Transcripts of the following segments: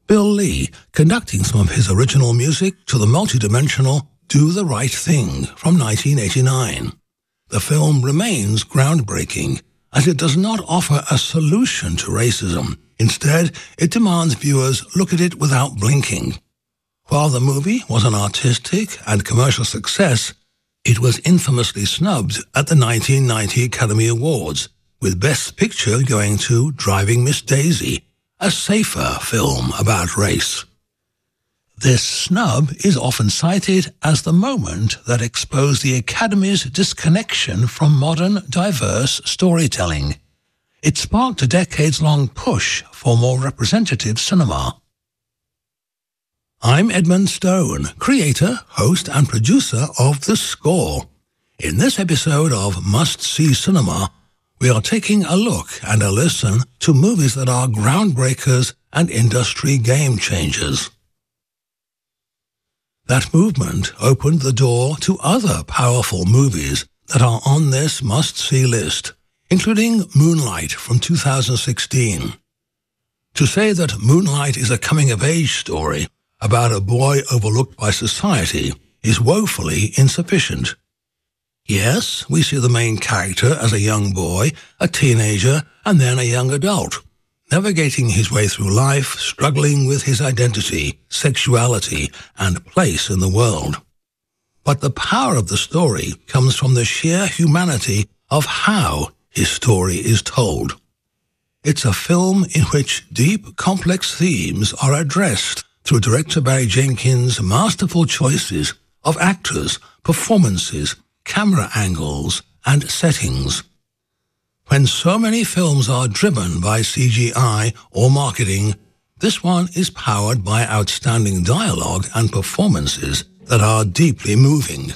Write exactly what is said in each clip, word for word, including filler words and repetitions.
Bill Lee conducting some of his original music to the multidimensional Do the Right Thing from nineteen eighty-nine. The film remains groundbreaking, as it does not offer a solution to racism. Instead, it demands viewers look at it without blinking. While the movie was an artistic and commercial success, it was infamously snubbed at the nineteen ninety Academy Awards, with Best Picture going to Driving Miss Daisy, a safer film about race. This snub is often cited as the moment that exposed the Academy's disconnection from modern, diverse storytelling. It sparked a decades-long push for more representative cinema. I'm Edmund Stone, creator, host, and producer of The Score. In this episode of Must See Cinema, we are taking a look and a listen to movies that are groundbreakers and industry game changers. That movement opened the door to other powerful movies that are on this must-see list, including Moonlight from two thousand sixteen. To say that Moonlight is a coming-of-age story about a boy overlooked by society is woefully insufficient. Yes, we see the main character as a young boy, a teenager, and then a young adult, navigating his way through life, struggling with his identity, sexuality, and place in the world. But the power of the story comes from the sheer humanity of how his story is told. It's a film in which deep, complex themes are addressed through director Barry Jenkins' masterful choices of actors, performances, camera angles, and settings. When so many films are driven by C G I or marketing, this one is powered by outstanding dialogue and performances that are deeply moving.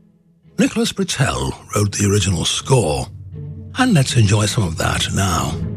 Nicholas Britell wrote the original score, and let's enjoy some of that now.